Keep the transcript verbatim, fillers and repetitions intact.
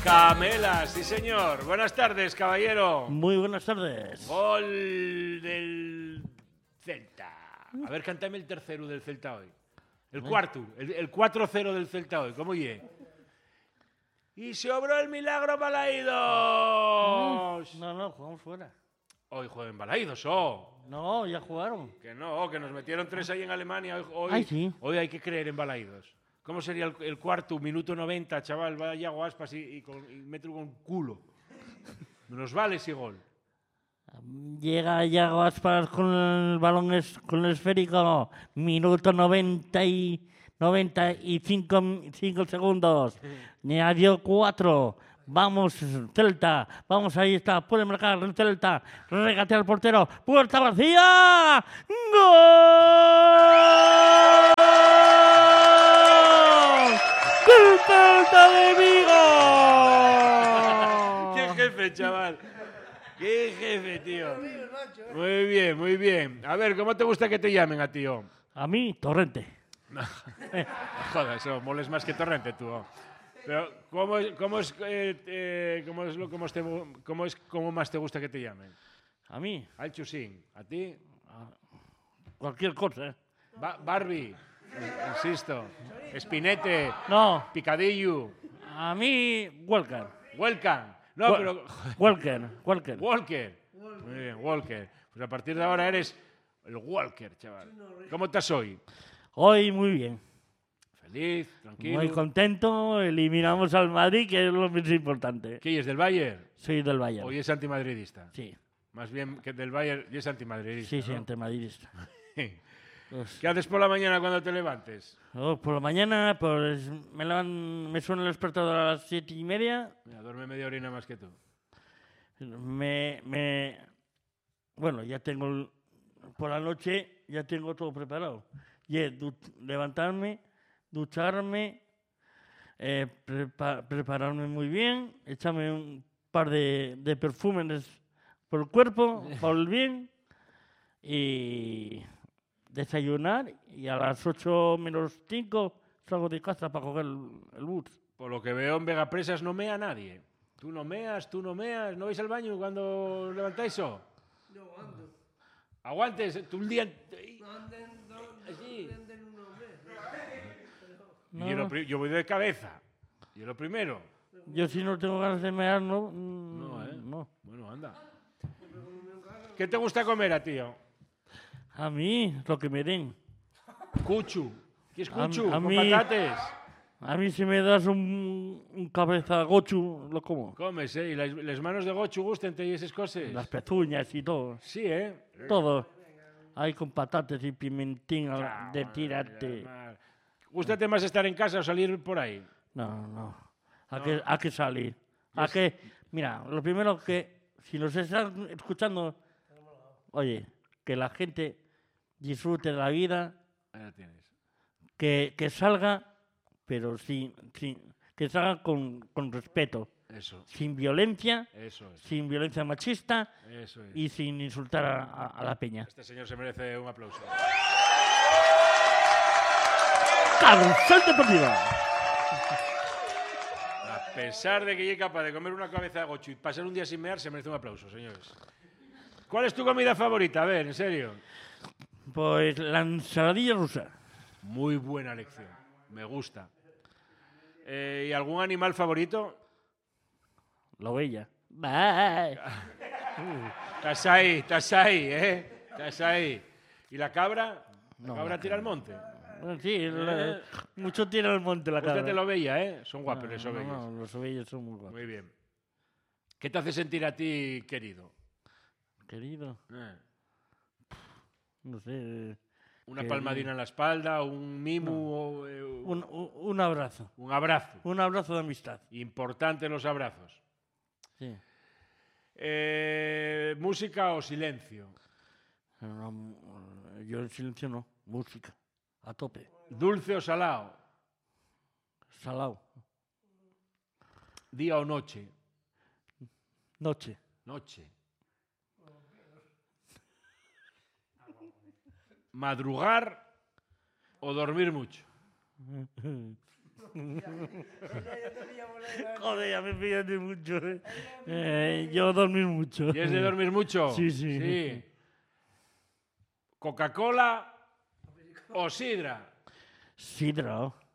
Camela, sí señor. Buenas tardes, caballero. Muy buenas tardes. Gol del Celta. A ver, cántame el tercero del Celta hoy. El cuarto, el, el cuatro cero del Celta hoy. ¿Cómo ye? Y se obró el milagro Balaídos. No, no, jugamos fuera. Hoy juegan Balaídos, oh. No, ya jugaron. Que no, que nos metieron tres ahí en Alemania. Hoy, Ay, sí. Hoy hay que creer en Balaídos. ¿Cómo sería el, el cuarto, minuto noventa, chaval? Va Iago Aspas y, y, con, y mete con culo. Nos vale ese gol. Llega Iago Aspas con el balón, es, con el esférico. Minuto noventa y noventa y cinco, cinco segundos. Añadió cuatro. Vamos, Celta. Vamos, ahí está. Puede marcar el Celta. Regatea al portero. Puerta vacía. ¡Gol! ¡Del Celta de Vigo! ¡Qué jefe, chaval! ¡Qué jefe, tío! Muy bien, muy bien. A ver, ¿cómo te gusta que te llamen a tío? A mí, Torrente. Joder, eso moles más que Torrente, tú. Oh. Pero, ¿cómo es, cómo es, eh, eh, cómo es, lo, cómo es, te, cómo es cómo más te gusta que te llamen? A mí, Al Chusín. ¿A ti? cualquier cosa, ¿eh? Ba Barbie. Insisto. Espinete. No, Picadillo. a mí, Walker. Welcome. No, Wa- pero... Walker, Walker. Walker. Muy bien, Walker. Pues a partir de ahora eres el Walker, chaval. ¿Cómo estás hoy? Hoy muy bien. Feliz, tranquilo. Muy contento. Eliminamos al Madrid, que es lo más importante. ¿Qué es del Bayern? Soy del Bayern. ¿O es antimadridista? Sí, Más bien que del Bayern y es antimadridista. sí, sí, ¿no? antimadridista. Pues, ¿Qué haces por la mañana cuando te levantes? oh, por la mañana, pues me, levan- me suena el despertador a las siete y media. Mira, duerme media orina más que tú. Me, me, bueno, ya tengo, el- por la noche ya tengo todo preparado. Y es du- levantarme, ducharme, eh, prepa- prepararme muy bien, echarme un par de, de perfumes por el cuerpo, por el bien, y desayunar, y a las ocho menos cinco salgo de casa para coger el, el bus. Por lo que veo en Vegapresas no mea nadie. Tú no meas, tú no meas. ¿No vais al baño cuando levantáis eso? No aguanto. Aguantes, tú un día... No anden, no, no Así. anden unos meses. No, Yo, lo no. pri- yo voy de cabeza. Yo lo primero. Yo si no tengo ganas de mear, no. No, ¿eh? no. Bueno, anda. ¿Qué te gusta comer a tío? A mí, lo que me den. Cuchu. ¿Qué es A- cuchu? a Con mí- patates. A mí si me das un, un cabeza gochu, lo como. Comes, ¿eh? ¿Y las, las manos de gochu gusten y esas cosas? Las pezuñas y todo. Sí, ¿eh? Todo. Ahí con patatas y pimentín al- Ah, de madre tirarte. mía, ¿Gústate más estar en casa o salir por ahí? No, no. ¿A qué, a qué salir? ¿A qué? Mira, lo primero que, si nos están escuchando, oye, que la gente disfrute de la vida, Ahí la tienes. que, que salga, pero sin, sin que salga con, con respeto, Eso, sin violencia, eso es. sin violencia machista Eso es. y sin insultar a, a- a la peña. Este señor se merece un aplauso. ¡Carrusel Deportiva! A pesar de que llegue capaz de comer una cabeza de gochu y pasar un día sin mear, se merece un aplauso, señores. ¿Cuál es tu comida favorita? A ver, en serio. Pues la ensaladilla rusa. Muy buena lección. Me gusta. Eh, ¿Y algún animal favorito? La ovella. Bye. Estás ahí, estás ahí, ¿eh? Estás ahí. ¿Y la cabra? ¿La No, cabra la tira al monte? Bueno, sí, la- mucho tira al monte la Búscate cabra. la ovella, ¿eh? Son guapos No, los no, ovellas. no, los ovellas son muy guapos. Muy bien. ¿Qué te hace sentir a ti querido? Querido, Eh, no sé. ¿Una Que- palmadina en la espalda, un mimo, o, eh, Un, un- un abrazo. un abrazo? Un abrazo de amistad. Importante los abrazos. Sí. Eh, ¿Música o silencio? No, no, yo en silencio no. Música. A tope. ¿Dulce o salado? Salao. ¿Día o noche? Noche. Noche. ¿Madrugar o dormir mucho? Joder, ya me pillas de mucho. ¿eh? Eh, yo dormir mucho. ¿Y es de dormir mucho? Sí, sí. Sí. ¿Coca-Cola o sidra? Sidra.